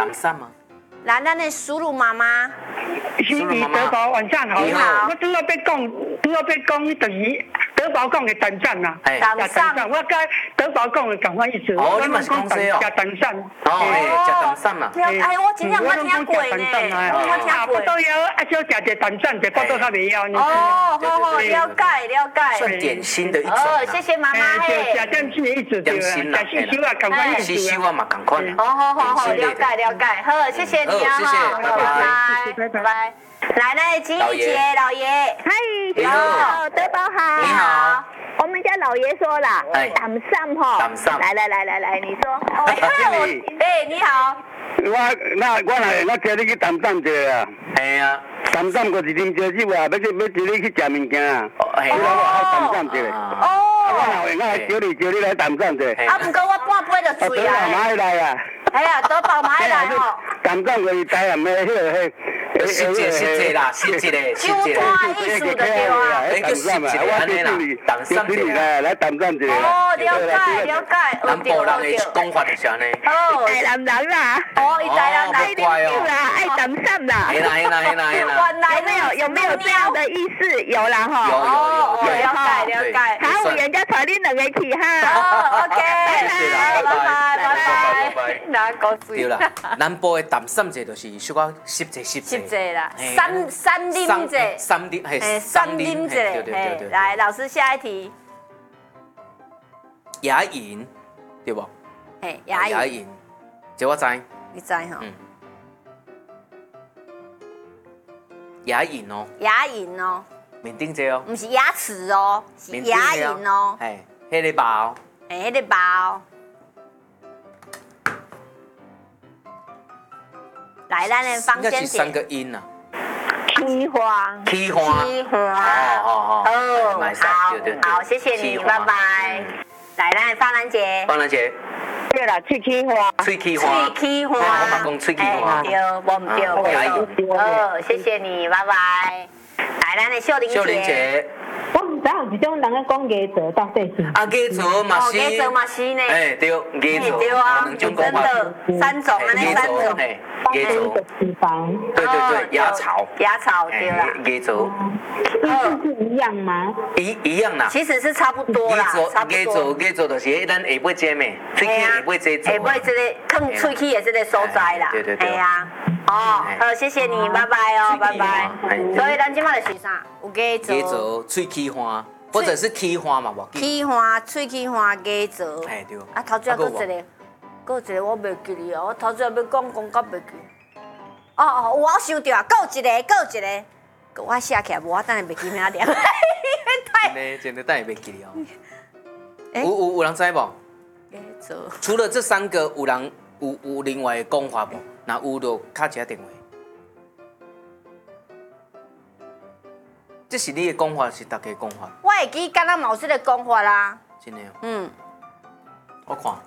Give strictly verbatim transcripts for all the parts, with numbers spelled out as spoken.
党上吗？ 来，咱的苏鲁妈妈， 是你德宝晚上好， 你好， 我拄要要讲，拄要要讲就是德宝讲的党上啦， 党上， 我甲德宝讲的同款意思。 哦，你嘛是讲这哦？ 食党上。 哦，哎，食党上嘛。 哎，我真正捌听过呢，我听过。 都要啊，少食者党上，者骨头较袂枵呢。 哦，好好，了解了解。 算点心的一种。 哦，谢谢妈妈嘿。 食点心的意思对啦，食西修啊，同款意思。 西修啊嘛，同款。 好好好好，了解了解，好，谢谢你啊哈， 拜拜拜拜拜。来来，金玉姐老爷， 嗨， 你好， 德宝好， 你好。 我们家老爷说了，党上哈， 党上， 来来来来来，你说。 哦，哎，你好。 我那我来，我请你去谈上一下啊。 系啊， 谈上就是啉烧酒啊，要去要请你去食物件啊。 系啊， 我爱谈上一下。 哦。 我来，我来叫你叫你来谈上一下。 啊，不过我半杯就醉啊。 德宝买来啊。 哎呀，德宝买来哦。 谈上就是台南的迄个迄。 实际实际啦，实际嘞，实际嘞。 艺术的对啊。 那个实际嘞，安尼啦，谈上一来来谈上一下。 哦，了解了解。 南部人的讲法就是安尼。 哦， 台南人啦。 哦，一台南来啉酒啦，爱谈上啦。 嘿啦嘿啦嘿啦嘿啦。 有没有有没有这样的意思？有啦哈。 有有有了解了解。 好，人家带恁两个去哈。 哦 OK， 谢啦，拜拜拜拜拜拜。 哪个水？ 对啦，南部的谈上者就是小可湿者湿者。 湿者啦，三三啉者。 三啉系三啉者。 对对对对。 来，老师下一题。 牙龈，对不？ 嘿，牙龈。 牙龈，这我知。 你知哈？ 嗯。牙龈哦。 牙龈哦。 面顶这哦。 不是牙齿哦，是牙龈哦。 嘿，迄个包。 嘿，迄个包。来，咱的房间点。 应该是三个音呐。 漆花。 漆花。 漆花。 哦哦哦。好，好，谢谢你，拜拜。来，咱的芳兰姐。 芳兰姐。 对啦，喙齿花。 喙齿花。 喙齿花。 我嘛讲喙齿花。 对，我唔对。哦，谢谢你，拜拜。来，咱的秀玲姐。 秀玲姐。 我唔知有一种人咧讲艺术到底是。 啊，艺术嘛是。 艺术嘛是呢。 哎，对，艺术。 对啊， 两种讲法。 三种，安尼三种。 艺术。对对对，牙槽。 牙槽对啦。 艺术。 意思是一样吗？ 一一样啦。 其实是差不多啦，差不多。 艺术艺术就是咱下尾这咩，喙齿下尾这做。 下尾这个放喙齿的这个所在啦。 对对对。 哎呀。哦，好，谢谢你，拜拜哦，拜拜。所以咱今麦就是啥？有艺术。 艺术喙齿花，或者是齿花嘛，无。 齿花、喙齿花、艺术。 哎对。 啊，头先还佫一个，佫一个我袂记哩哦，我头先要讲讲到袂记。哦哦，有我想到啊，佫有一个，佫有一个，我写起来无，我等下袂记名了。 真的真的，等下袂记哩哦。有有有人知无？ 艺术。 除了这三个，有人有有另外的讲法无？那有就敲一下电话。这是你的讲法，是大家讲法？ 我会记，敢若嘛有这个讲法啦。 真的哦。 嗯。 我看。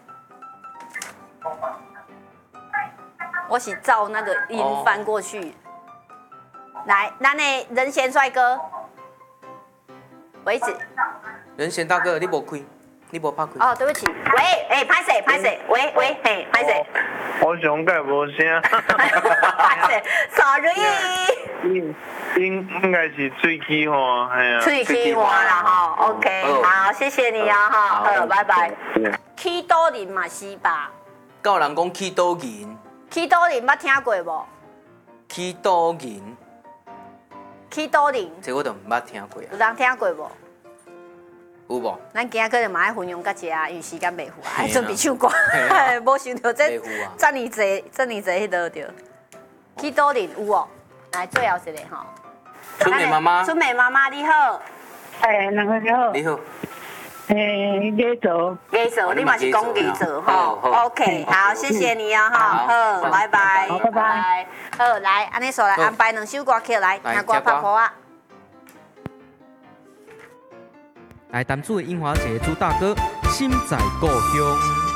我是照那个音翻过去。来，咱的仁贤帅哥，为止。 仁贤大哥，你无开，你无拍开。 哦，对不起，喂，哎，拍谁？拍谁？喂喂，嘿，拍谁？ 我上届无声。 拍谁 ？Sorry。 应应应该是喙齿花，系啊。 喙齿花啦，哈 ，OK， 好，谢谢你啊，哈，好，拜拜。起多林嘛是吧？ 敢有人讲起多银？ 起多林捌听过无？ 起多银。 起多林。 这我都唔捌听过啊。 有人听过无？ 有无？ 咱今仔可能嘛爱分享到这啊，因为时间袂赴，爱准备唱歌，无想到这这么济、这么济迄落着。起多林有哦，来最后一个吼。 春美妈妈。 春美妈妈你好。 哎，两个你好。 你好。 诶，艺术。 艺术，你嘛是讲艺术吼 ？OK， 好，谢谢你啊哈，好，拜拜， 拜拜。 好，来，安尼说来安排两首歌曲来，听歌拍谱啊。 来，谈主的樱花节主打歌《心在故乡》。